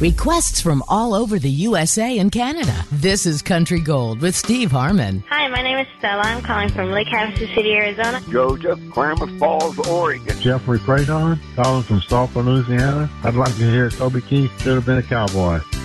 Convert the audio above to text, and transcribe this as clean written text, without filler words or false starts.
Requests from all over the USA and Canada. This is Country Gold with Steve Harmon. Hi, my name is Stella. I'm calling from Lake Havasu City, Arizona. Georgia, Klamath Falls, Oregon. Jeffrey Praton, calling from Sulphur, Louisiana. I'd like to hear Toby Keith Should Have Been a Cowboy.